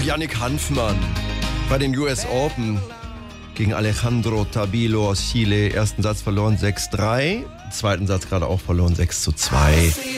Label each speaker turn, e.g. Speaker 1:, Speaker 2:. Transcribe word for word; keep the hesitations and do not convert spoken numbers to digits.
Speaker 1: Yannick Hanfmann bei den U S Open gegen Alejandro Tabilo aus Chile. Ersten Satz verloren sechs drei, zweiten Satz gerade auch verloren sechs zu zwei.